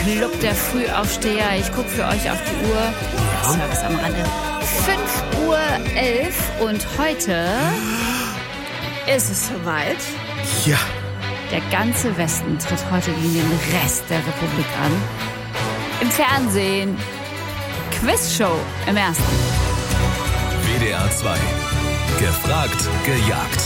Club der Frühaufsteher. Ich gucke für euch auf die Uhr. Service am Rande. 5:11 Uhr und heute ist es soweit. Ja. Der ganze Westen tritt heute gegen den Rest der Republik an. Im Fernsehen. Quizshow im Ersten. WDR 2. Gefragt, gejagt.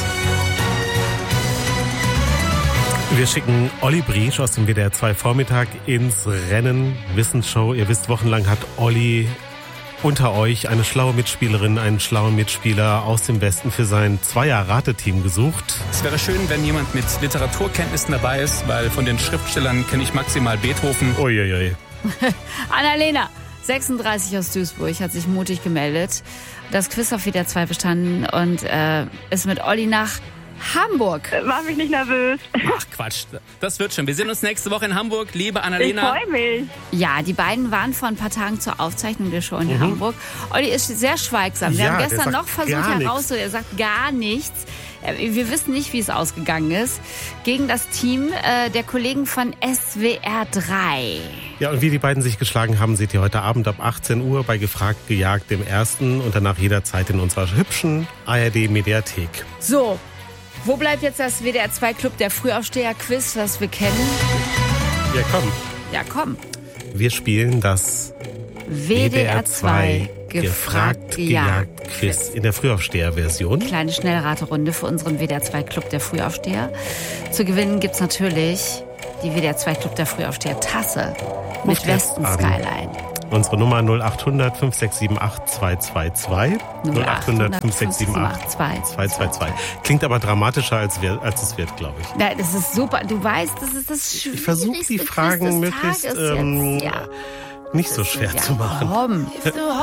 Wir schicken Olli Briesch aus dem WDR 2 Vormittag ins Rennen. Wissensshow. Ihr wisst, wochenlang hat Olli unter euch eine schlaue Mitspielerin, einen schlauen Mitspieler aus dem Westen für sein Zweier-Rateteam gesucht. Es wäre schön, wenn jemand mit Literaturkenntnissen dabei ist, weil von den Schriftstellern kenne ich maximal Beethoven. Uiuiui. Annalena, 36 aus Duisburg, hat sich mutig gemeldet. Das Quiz auf WDR 2 bestanden und ist mit Olli nach Hamburg. Mach mich nicht nervös. Ach Quatsch, das wird schon. Wir sehen uns nächste Woche in Hamburg, liebe Annalena. Ich freue mich. Ja, die beiden waren vor ein paar Tagen zur Aufzeichnung der Show in Hamburg. Olli ist sehr schweigsam. Wir haben gestern noch versucht herauszuholen. Er sagt gar nichts. Wir wissen nicht, wie es ausgegangen ist. Gegen das Team der Kollegen von SWR 3. Ja, und wie die beiden sich geschlagen haben, seht ihr heute Abend ab 18 Uhr bei Gefragt, gejagt, dem Ersten und danach jederzeit in unserer hübschen ARD-Mediathek. So, wo bleibt jetzt das WDR 2 Club der Frühaufsteher-Quiz, was wir kennen? Ja, komm. Ja, komm. Wir spielen das WDR 2 Gefragt, gejagt Quiz in der Frühaufsteher-Version. Kleine Schnellraterunde für unseren WDR 2 Club der Frühaufsteher. Zu gewinnen gibt's natürlich die WDR 2 Club der Frühaufsteher Tasse mit Westen Skyline. Unsere Nummer 0800 5678 222. 0800 5678 222. Klingt aber dramatischer, als es wird, glaube ich. Ja, das ist super. Du weißt, das ist das Schwierigste. Ich versuche die Fragen möglichst nicht so schwer zu machen. Komm.